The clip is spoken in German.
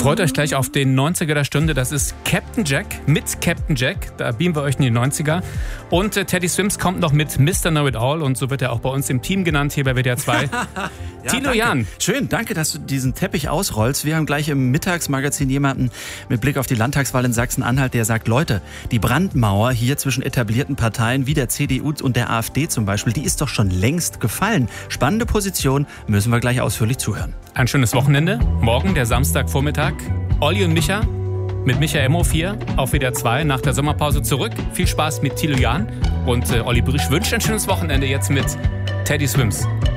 Freut euch gleich auf den 90er der Stunde. Das ist Captain Jack mit Captain Jack. Da beamen wir euch in die 90er. Und Teddy Swims kommt noch mit Mr. Know-It-All. Und so wird er auch bei uns im Team genannt hier bei WDR 2. Ja, Thilo Jahn. Schön, danke, dass du diesen Teppich ausrollst. Wir haben gleich im Mittagsmagazin jemanden mit Blick auf die Landtagswahl in Sachsen-Anhalt, der sagt, Leute, die Brandmauer hier zwischen etablierten Parteien wie der CDU und der AfD zum Beispiel, die ist doch schon längst gefallen. Spannende Position, müssen wir gleich ausführlich zuhören. Ein schönes Wochenende. Morgen, der Samstagvormittag. Olli und Micha mit Micha MO4 auf WDR 2 nach der Sommerpause zurück. Viel Spaß mit Thilo Jahn. Und Olli Brisch wünscht ein schönes Wochenende jetzt mit Teddy Swims.